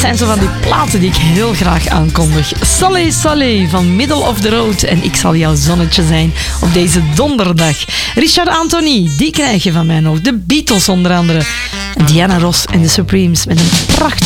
zijn zo van die platen die ik heel graag aankondig. Salé Salé van Middle of the Road en ik zal jouw zonnetje zijn op deze donderdag. Richard Anthony, die krijg je van mij nog. De Beatles onder andere. Diana Ross en de Supremes met een prachtig